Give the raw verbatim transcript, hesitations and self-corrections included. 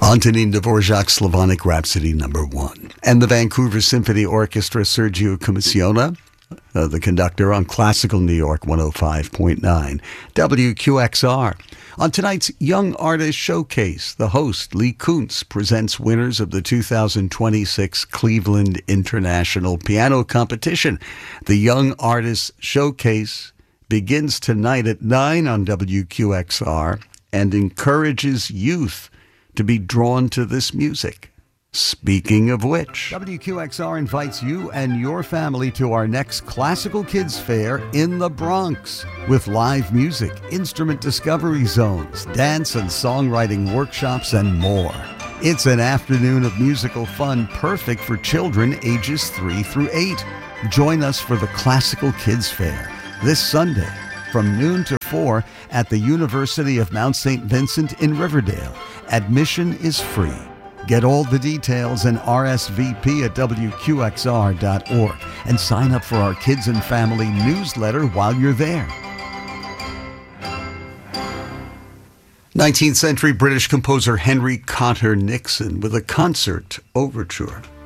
Antonin Dvorak's Slavonic Rhapsody number one. And the Vancouver Symphony Orchestra, Sergio Commissiona, uh, the conductor on Classical New York one oh five point nine W Q X R. On tonight's Young Artist Showcase, the host, Lee Kuntz, presents winners of the two thousand twenty-six Cleveland International Piano Competition. The Young Artist Showcase begins tonight at nine on W Q X R and encourages youth to be drawn to this music. Speaking of which, W Q X R invites you and your family to our next Classical Kids Fair in the Bronx with live music, instrument discovery zones, dance and songwriting workshops, and more. It's an afternoon of musical fun perfect for children ages three through eight. Join us for the Classical Kids Fair this Sunday from noon to four at the University of Mount Saint Vincent in Riverdale. Admission is free. Get all the details and R S V P at W Q X R dot org and sign up for our Kids and Family newsletter while you're there. nineteenth century British composer Henry Cotter Nixon with a concert overture.